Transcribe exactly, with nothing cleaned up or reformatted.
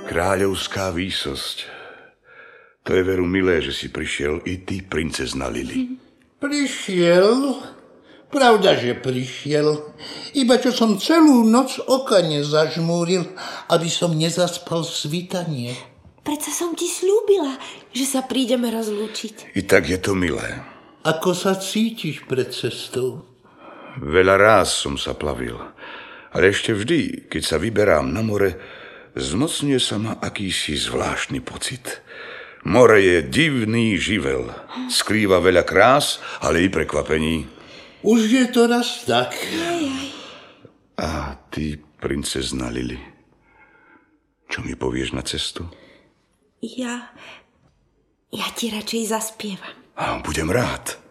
Kráľovská výsosť. To je veru milé, že si prišiel i ty, princezna Lily. Prišiel? Pravda, že prišiel. Iba čo som celú noc oka nezažmúril, aby som nezaspal svitanie. Predsa som ti slúbila, že sa prídeme rozlúčiť. I tak je to milé. Ako sa cítiš pred cestou? Veľa ráz som sa plavil, ale ešte vždy, keď sa vyberám na more, zmocňuje sa ma akýsi zvláštny pocit. More je divný živel. Skrýva veľa krás, ale i prekvapení. Už je to raz tak. A ty, princezna Lily, čo mi povieš na cestu? Ja... Ja ti radšej zaspievam. Budem rád.